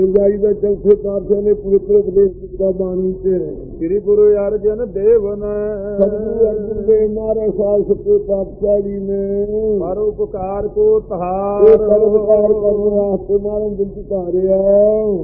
ਜਾਈ ਦਾ ਚੌਥੇ ਪਾਤਸ਼ਾਹ ਨੇ ਪਵਿੱਤਰ ਉਪਦੇਸ਼ ਦਿੱਤਾ ਬਾਣੀ ਚ। ਸ੍ਰੀ ਗੁਰੂ ਅਰਜਨ ਦੇਵ ਨੇ ਸਤਿਗੁਰੂ ਅਰਜਨ ਦੇਵ ਮਹਾਰਾਜ ਸਾਹਿਬ ਸੱਚੇ ਪਾਤਸ਼ਾਹ ਜੀ ਨੇ ਪਰ ਉਪਕਾਰ ਕੋ ਇਹ ਤਹਾਰ ਪਰਉਪਕਾਰ ਕਰਨ ਵਾਸਤੇ ਮਾਰਨ ਦਿਲ ਚ ਧਾਰਿਆ।